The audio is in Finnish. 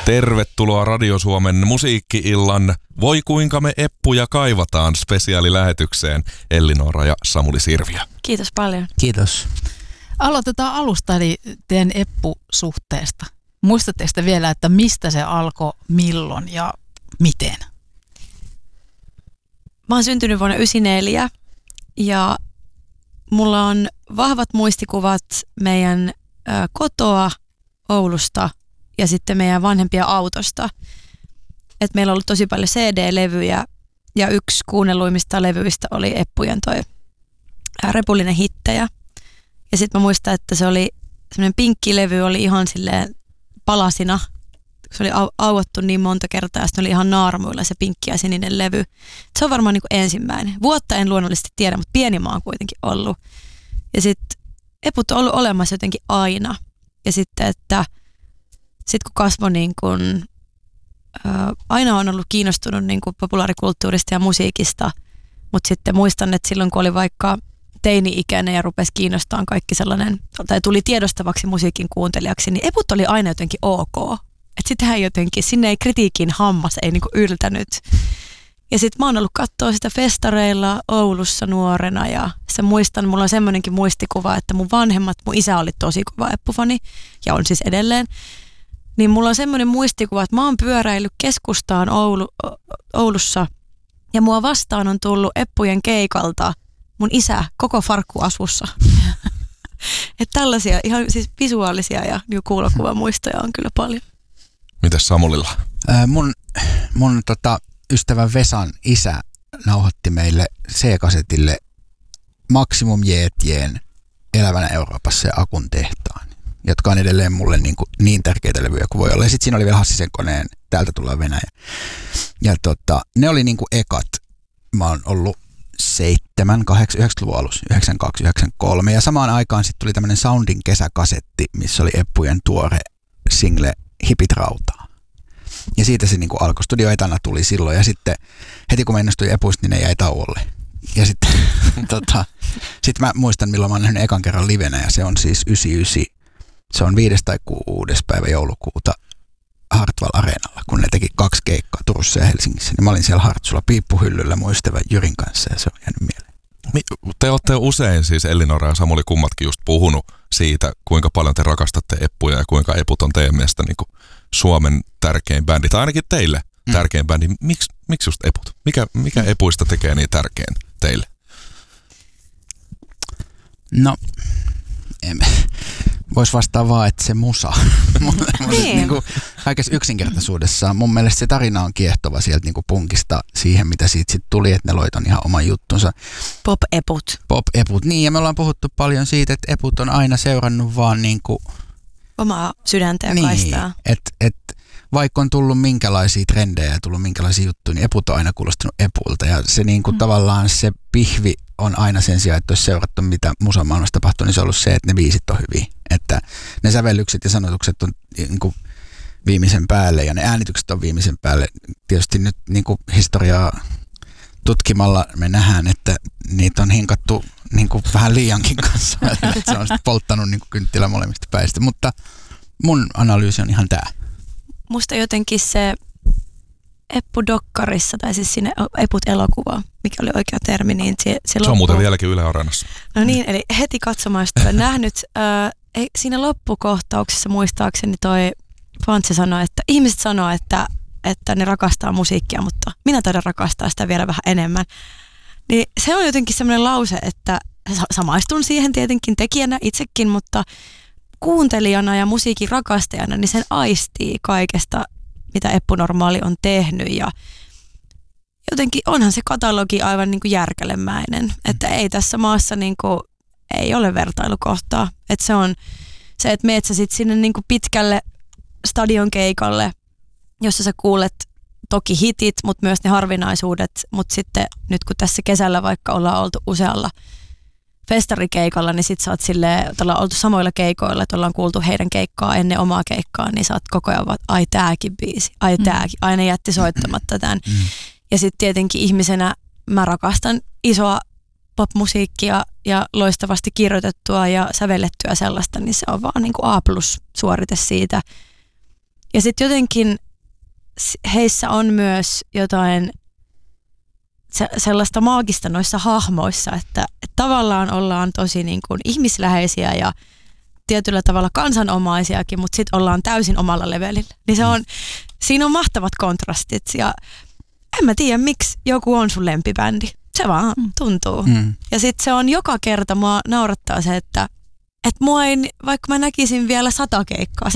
Tervetuloa Radio Suomen musiikki-illan Voi kuinka me eppuja kaivataan -spesiaalilähetykseen Elli-Noora ja Samuli Sirviö. Kiitos paljon. Kiitos. Aloitetaan alusta eli teidän eppusuhteesta. Muistatteko te vielä, että mistä se alkoi, milloin ja miten? Mä oon syntynyt vuonna 1994 ja mulla on vahvat muistikuvat meidän kotoa Oulusta ja sitten meidän vanhempia autosta. Et meillä on ollut tosi paljon CD-levyjä ja yksi kuunnelluimmista levyistä oli Eppujen toi Repullinen hittejä. Ja sitten mä muistan, että se oli semmoinen pinkki levy, oli ihan silleen palasina. Se oli auottu niin monta kertaa ja sitten oli ihan naarmuilla se pinkki ja sininen levy. Se on varmaan niin kuin ensimmäinen. Vuotta en luonnollisesti tiedä, mutta pieni mä oon kuitenkin ollut. Ja sitten Eput on ollut olemassa jotenkin aina. Ja sitten, että kun kasvoi niin kuin, aina on ollut kiinnostunut niin kuin populaarikulttuurista ja musiikista, mutta sitten muistan, että silloin kun oli vaikka teini-ikäinen ja rupesi kiinnostamaan kaikki sellainen, tai tuli tiedostavaksi musiikin kuuntelijaksi, niin Eput oli aina jotenkin ok. Että sittenhän jotenkin, sinne ei kritiikin hammas ei niinku yltänyt. Ja sitten mä oon ollut katsoa sitä festareilla Oulussa nuorena ja se muistan, mulla on semmoinenkin muistikuva, että mun isä oli tosi kova Eppu-fani ja on siis edelleen. Niin mulla on semmoinen muistikuva, että mä oon pyöräillyt keskustaan Oulussa ja mua vastaan on tullut Eppujen keikalta mun isä koko farkkuasussa. Että tällaisia ihan siis visuaalisia ja kuulokuvamuistoja on kyllä paljon. Mitäs Samulilla? Mun ystävän Vesan isä nauhoitti meille C-kasetille Maximum Jeetien Elävänä Euroopassa ja Akun tehtaan, jotka on edelleen mulle niin tärkeitä levyjä kuin voi olla. Ja sitten siinä oli vielä Hassisen koneen Täältä tullaan Venäjä. Ja ne oli niinku ekat. Mä oon ollut 90-luvun alussa, 92-93. Ja samaan aikaan sitten tuli tämmöinen Soundin kesäkasetti, missä oli Eppujen tuore single Hipit rautaa. Ja siitä se niinku alkoi. Studio Etana tuli silloin ja sitten heti kun mä innostui Epuista, niin ne jäi tauolle. Ja sitten sit mä muistan milloin mä oon nähnyt ekan kerran livenä ja se on siis 99. Se on 5. tai 6. päivä joulukuuta Hartwall Areenalla, kun ne teki 2 keikkaa Turussa ja Helsingissä. Niin mä olin siellä Hartsulla piippuhyllyllä mun ystävän Jyrin kanssa ja se on jäänyt mieleen. Te olette usein siis Elli-Noora ja Samuli kummatkin just puhunut siitä, kuinka paljon te rakastatte Eppuja ja kuinka Eput on teidän mielestä niin kuin Suomen tärkein bändi, tai ainakin teille tärkein bändi. Miksi just Eput? Mikä Epuista tekee niin tärkein teille? No, vois vastaa vaan, että se musa. Niinku, kaikessa yksinkertaisuudessaan. Mun mielestä se tarina on kiehtova sieltä niinku punkista siihen, mitä siitä sitten tuli, että ne loit on ihan oman juttunsa. Pop-eput, niin. Ja me ollaan puhuttu paljon siitä, että Eput on aina seurannut vaan niinku omaa sydäntä ja kaistaa. Että vaikka on tullut minkälaisia trendejä ja tullut minkälaisia juttuja, niin Eput on aina kuulostanut Epulta. Ja se niinku tavallaan se pihvi on aina sen sijaan, että olisi seurattu mitä musamaailmassa tapahtuu, niin se on ollut se, että ne biisit on hyviä. Että ne sävellykset ja sanotukset on niinku viimeisen päälle ja ne äänitykset on viimeisen päälle. Tietysti nyt niinku historiaa tutkimalla me nähdään, että niitä on hinkattu niinku vähän liiankin kanssa. Se on sitten polttanut niinku kynttilä molemmista päistä, mutta mun analyysi on ihan tää. Musta jotenkin se Eppu-dokkarissa, tai siis siinä Eput-elokuva, mikä oli oikea termi, niin se on muuten vieläkin Yle Areenassa. No niin, eli heti katsomaan sitä nähnyt. Siinä loppukohtauksessa muistaakseni toi Fantse sanoi, että ihmiset sanoo, että ne rakastaa musiikkia, mutta minä taidan rakastaa sitä vielä vähän enemmän. Niin se on jotenkin semmoinen lause, että samaistun siihen tietenkin tekijänä itsekin, mutta kuuntelijana ja musiikin rakastajana, niin sen aistii kaikesta, mitä Eppu Normaali on tehnyt ja jotenkin onhan se katalogi aivan niin kuin järkälemäinen, että ei tässä maassa niin kuin, ei ole vertailukohtaa, että se on se, että meet sä sit sinne niin kuin pitkälle stadionkeikalle, jossa sä kuulet toki hitit, mutta myös ne harvinaisuudet, mutta sitten nyt kun tässä kesällä vaikka ollaan oltu usealla festarikeikalla, niin sit sä oot silleen, että ollaan oltu samoilla keikoilla, että ollaan kuultu heidän keikkaa ennen omaa keikkaa, niin sä oot koko ajan vaan, ai tääkin biisi, ai tääkin, aina jätti soittamatta tämän. Ja sitten tietenkin ihmisenä mä rakastan isoa popmusiikkia ja loistavasti kirjoitettua ja sävellettyä sellaista, niin se on vaan niin kuin A+-suorite siitä. Ja sitten jotenkin heissä on myös jotain sellaista maagista noissa hahmoissa, että tavallaan ollaan tosi niin kuin ihmisläheisiä ja tietyllä tavalla kansanomaisiakin, mutta sitten ollaan täysin omalla levelillä. Niin siinä on mahtavat kontrastit ja en mä tiedä, miksi joku on sun lempibändi. Se vaan tuntuu. Ja sitten se on joka kerta, mua naurattaa se, että mua ei, vaikka mä näkisin vielä 100 keikkaa,